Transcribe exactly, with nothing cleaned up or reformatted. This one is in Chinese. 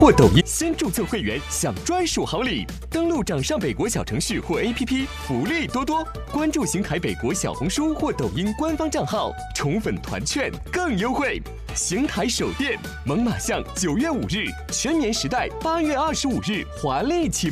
或抖音先注册会员享专属好礼，登录掌上北国小程序或 A P P， 福利多多。关注邢台北国小红书或抖音官方账号，宠粉团券更优惠。邢台首店猛犸象九月五日，全棉时代八月二十五日华丽启幕。